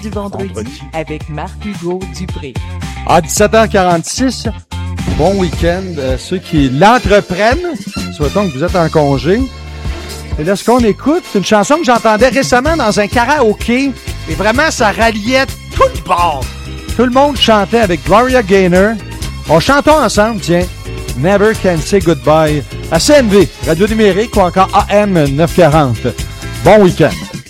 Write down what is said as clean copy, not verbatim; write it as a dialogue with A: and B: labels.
A: du vendredi avec Marc-Hugo Dupré.
B: À 17h46, bon week-end. Ceux qui l'entreprennent, souhaitons que vous êtes en congé. Et là, ce qu'on écoute, c'est une chanson que j'entendais récemment dans un karaoké. Et vraiment, ça ralliait tout le bord. Tout le monde chantait avec Gloria Gaynor. On chantons ensemble, tiens. Never Can Say Goodbye à CNV, Radio Numérique ou encore AM 940. Bon week-end.